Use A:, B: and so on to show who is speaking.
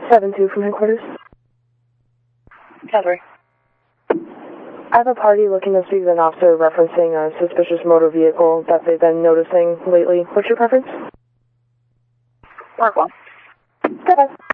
A: 7-2 from headquarters.
B: Calvary.
A: I have a party looking to speak with an officer referencing a suspicious motor vehicle that they've been noticing lately. What's your preference?
B: Mark 1.
A: Okay.